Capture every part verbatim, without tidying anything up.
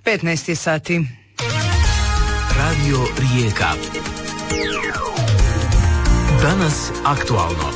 petnaest je sati. Radio Rijeka. Danas aktualno.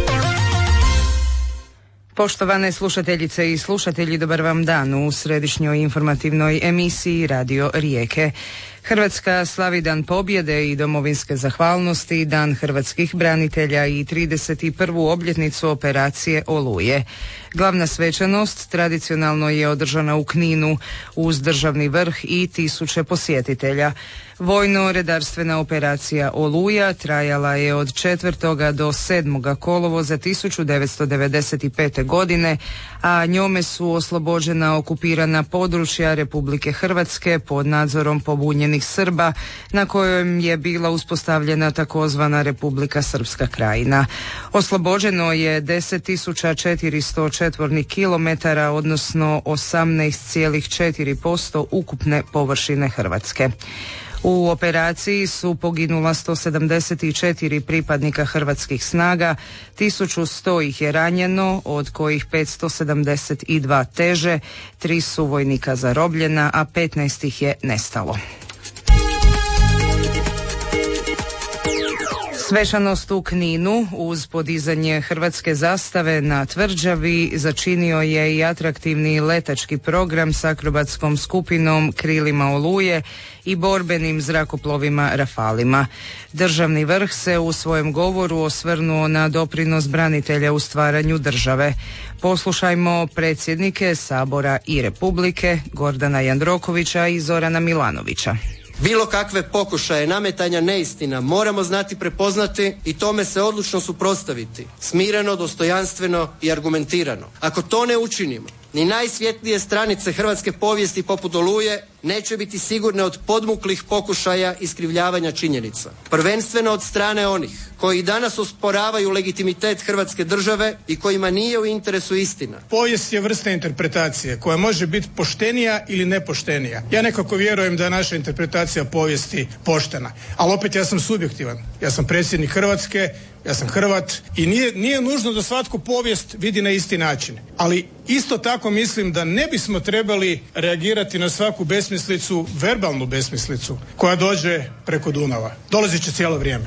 Poštovane slušateljice i slušatelji, dobar vam dan u središnjoj informativnoj emisiji Radio Rijeke. Hrvatska slavi Dan pobjede i domovinske zahvalnosti, Dan hrvatskih branitelja i trideset prvu obljetnicu operacije Oluje. Glavna svečanost tradicionalno je održana u Kninu uz državni vrh i tisuće posjetitelja. Vojno-redarstvena operacija Oluja trajala je od četvrtoga do sedmoga kolovoza tisuću devetsto devedeset pete. godine, a njome su oslobođena okupirana područja Republike Hrvatske pod nadzorom pobunjenih Srba, na kojem je bila uspostavljena takozvana Republika Srpska krajina. Oslobođeno je deset tisuća četiristo četvornih kilometara, odnosno osamnaest zarez četiri posto ukupne površine Hrvatske. U operaciji su poginula sto sedamdeset četiri pripadnika hrvatskih snaga, tisuću sto ih je ranjeno, od kojih petsto sedamdeset dva teže, tri su vojnika zarobljena, a petnaest ih je nestalo. Svečanost u Kninu uz podizanje hrvatske zastave na tvrđavi začinio je i atraktivni letački program s akrobatskom skupinom Krilima Oluje i borbenim zrakoplovima Rafalima. Državni vrh se u svojem govoru osvrnuo na doprinos branitelja u stvaranju države. Poslušajmo predsjednike Sabora i Republike Gordana Jandrokovića i Zorana Milanovića. Bilo kakve pokušaje nametanja neistina moramo znati prepoznati i tome se odlučno suprotstaviti, smireno, dostojanstveno i argumentirano. Ako to ne učinimo, ni najsvjetlije stranice hrvatske povijesti poput Oluje neće biti sigurne od podmuklih pokušaja iskrivljavanja činjenica. Prvenstveno od strane onih koji danas osporavaju legitimitet Hrvatske države i kojima nije u interesu istina. Povijest je vrsta interpretacije koja može biti poštenija ili nepoštenija. Ja nekako vjerujem da je naša interpretacija povijesti poštena, ali opet ja sam subjektivan. Ja sam predsjednik Hrvatske, ja sam Hrvat i nije, nije nužno da svatko povijest vidi na isti način. Ali isto tako mislim da ne bismo trebali reagirati na svaku besmislicu, verbalnu besmislicu koja dođe preko Dunava. Dolazit će cijelo vrijeme.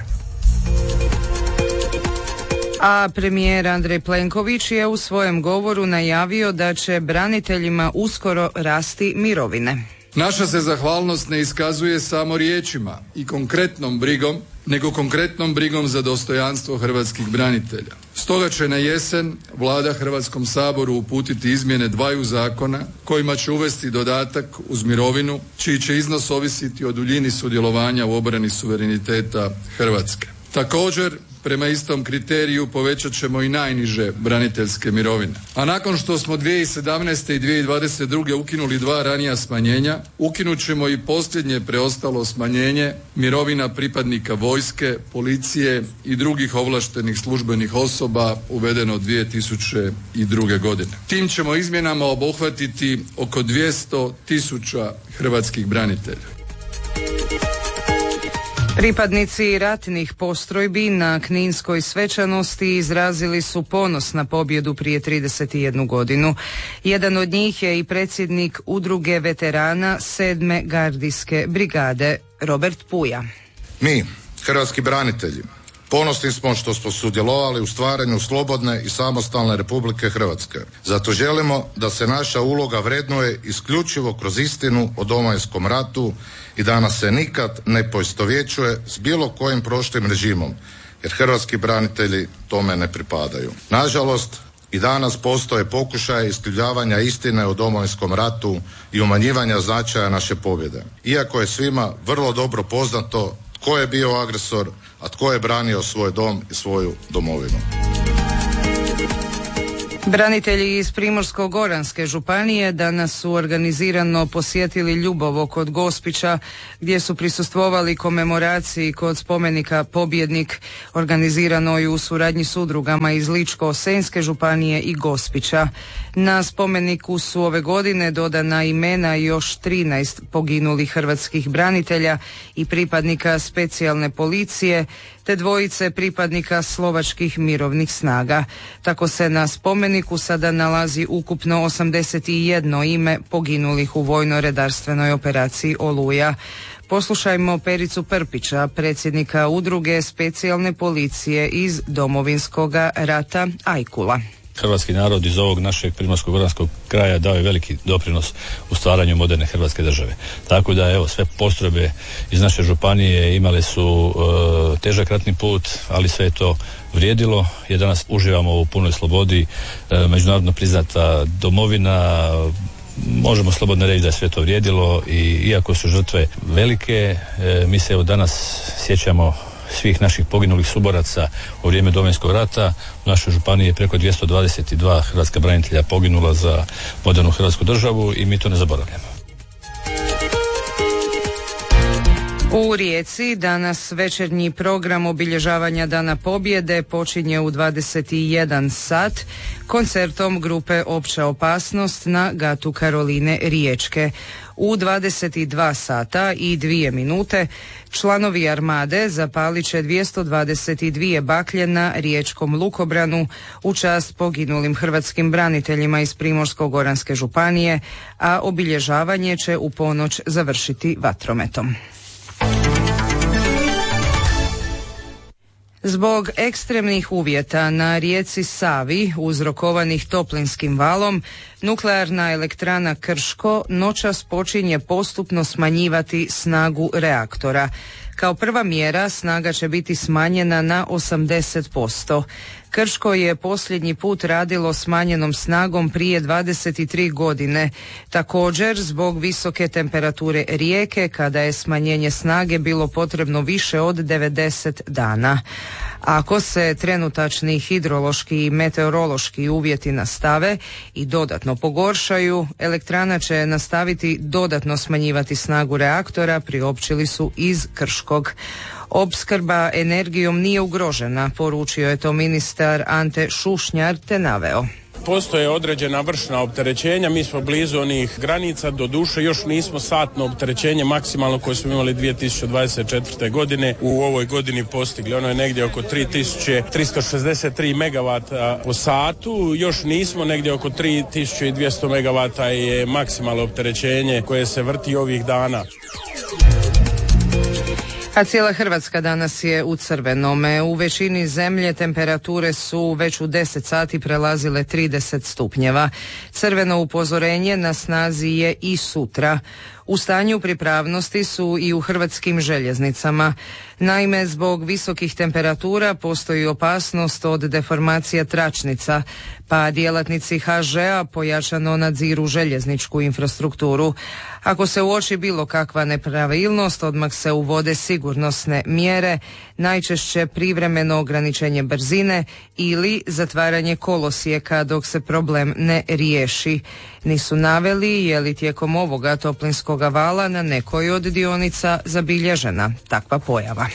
A premijer Andrej Plenković je u svojem govoru najavio da će braniteljima uskoro rasti mirovine. Naša se zahvalnost ne iskazuje samo riječima i konkretnom brigom, nego konkretnom brigom za dostojanstvo hrvatskih branitelja. Stoga će na jesen Vlada Hrvatskom saboru uputiti izmjene dvaju zakona kojima će uvesti dodatak uz mirovinu, čiji će iznos ovisiti o duljini sudjelovanja u obrani suvereniteta Hrvatske. Također, prema istom kriteriju povećat ćemo i najniže braniteljske mirovine. A nakon što smo dvije tisuće sedamnaeste i dvije tisuće dvadeset druge ukinuli dva ranija smanjenja, ukinut ćemo i posljednje preostalo smanjenje mirovina pripadnika vojske, policije i drugih ovlaštenih službenih osoba uvedeno dvije tisuće druge. godine. Tim ćemo izmjenama obuhvatiti oko dvjesto tisuća hrvatskih branitelja. Pripadnici ratnih postrojbi na kninskoj svečanosti izrazili su ponos na pobjedu prije trideset jednu godinu. Jedan od njih je i predsjednik udruge veterana sedme gardijske brigade, Robert Puja. Mi, hrvatski branitelji, ponosni smo što smo sudjelovali u stvaranju slobodne i samostalne Republike Hrvatske. Zato želimo da se naša uloga vrednuje isključivo kroz istinu o Domovinskom ratu i da nas se nikad ne poistovjećuje s bilo kojim prošlim režimom, jer hrvatski branitelji tome ne pripadaju. Nažalost, i danas postoje pokušaje iskrivljavanja istine o Domovinskom ratu i umanjivanja značaja naše pobjede. Iako je svima vrlo dobro poznato tko je bio agresor, a tko je branio svoj dom i svoju domovinu. Branitelji iz Primorsko-goranske županije danas su organizirano posjetili Ljubovo kod Gospića, gdje su prisustvovali komemoraciji kod spomenika Pobjednik, organiziranoj u suradnji s udrugama iz Ličko-senjske županije i Gospića. Na spomeniku su ove godine dodana imena još trinaest poginulih hrvatskih branitelja i pripadnika specijalne policije, te dvojice pripadnika slovačkih mirovnih snaga. Tako se na spomeniku spomeniku sada nalazi ukupno osamdeset jedno ime poginulih u vojno-redarstvenoj operaciji Oluja. Poslušajmo Pericu Prpića, predsjednika udruge specijalne policije iz Domovinskoga rata Ajkula. Hrvatski narod iz ovog našeg primorsko-goranskog kraja dao je veliki doprinos u stvaranju moderne Hrvatske države. Tako da evo, sve postrojbe iz naše županije imale su e, težak ratni put, ali sve je to vrijedilo jer danas uživamo u punoj slobodi, e, međunarodno priznata domovina. Možemo slobodno reći da je sve to vrijedilo i iako su žrtve velike, e, mi se evo danas sjećamo svih naših poginulih suboraca u vrijeme Domovinskog rata. U našoj županiji je preko dvjesto dvadeset dva hrvatska branitelja poginula za modernu Hrvatsku državu i mi to ne zaboravljamo. U Rijeci danas večernji program obilježavanja Dana pobjede počinje u dvadeset jedan sat koncertom grupe Opća opasnost na gatu Karoline Riječke. U dvadeset dva sata i dvije minute članovi Armade zapalit će dvjesto dvadeset dvije baklje na riječkom lukobranu u čast poginulim hrvatskim braniteljima iz Primorsko-goranske županije, a obilježavanje će u ponoć završiti vatrometom. Zbog ekstremnih uvjeta na rijeci Savi uzrokovanih toplinskim valom, nuklearna elektrana Krško noćas počinje postupno smanjivati snagu reaktora. Kao prva mjera snaga će biti smanjena na osamdeset posto. Krško je posljednji put radilo smanjenom snagom prije dvadeset tri godine. Također zbog visoke temperature rijeke kada je smanjenje snage bilo potrebno više od devedeset dana. Ako se trenutačni hidrološki i meteorološki uvjeti nastave i dodatno pogoršaju, elektrana će nastaviti dodatno smanjivati snagu reaktora, priopćili su iz Krškog. Opskrba energijom nije ugrožena, poručio je to ministar Ante Šušnjar te naveo. Postoje određena vršna opterećenja, mi smo blizu onih granica, do duše još nismo satno opterećenje maksimalno koje smo imali dvije tisuće dvadeset četvrte. godine u ovoj godini postigli. Ono je negdje oko tri tisuće tristo šezdeset tri megavata po satu, još nismo, negdje oko tri tisuće dvjesto megavata je maksimalno opterećenje koje se vrti ovih dana. A cijela Hrvatska danas je u crvenome. U većini zemlje temperature su već u deset sati prelazile trideset stupnjeva. Crveno upozorenje na snazi je i sutra. U stanju pripravnosti su i u hrvatskim željeznicama. Naime, zbog visokih temperatura postoji opasnost od deformacija tračnica, pa djelatnici ha žea pojačano nadziru željezničku infrastrukturu. Ako se uoči bilo kakva nepravilnost, odmah se uvode sigurnosne mjere, najčešće privremeno ograničenje brzine ili zatvaranje kolosijeka dok se problem ne riješi. Nisu naveli je li tijekom ovoga toplinskoga vala na nekoj od dionica zabilježena takva pojava.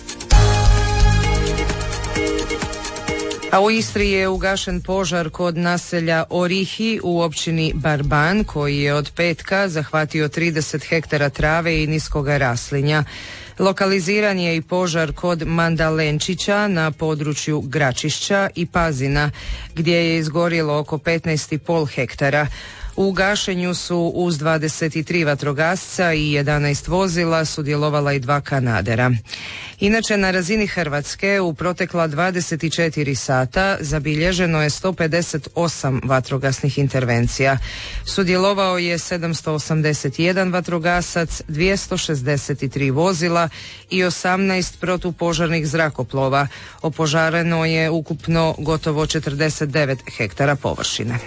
A u Istri je ugašen požar kod naselja Orihi u općini Barban koji je od petka zahvatio trideset hektara trave i niskoga raslinja. Lokaliziran je i požar kod Mandalenčića na području Gračišća i Pazina gdje je izgorjelo oko petnaest i pol hektara. U gašenju su uz dvadeset tri vatrogasca i jedanaest vozila sudjelovala i dva kanadera. Inače, na razini Hrvatske u protekla dvadeset četiri sata zabilježeno je sto pedeset osam vatrogasnih intervencija. Sudjelovao je sedamsto osamdeset jedan vatrogasac, dvjesto šezdeset tri vozila i osamnaest protupožarnih zrakoplova. Opožareno je ukupno gotovo četrdeset devet hektara površine.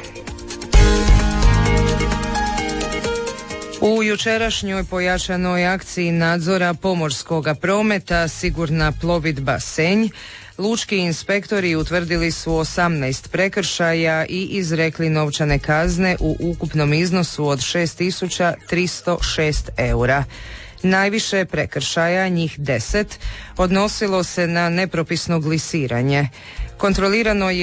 U jučerašnjoj pojačanoj akciji nadzora pomorskoga prometa Sigurna plovidba Senj, lučki inspektori utvrdili su osamnaest prekršaja i izrekli novčane kazne u ukupnom iznosu od šest tisuća tristo šest eura. Najviše prekršaja, njih deset, odnosilo se na nepropisno glisiranje. Kontrolirano je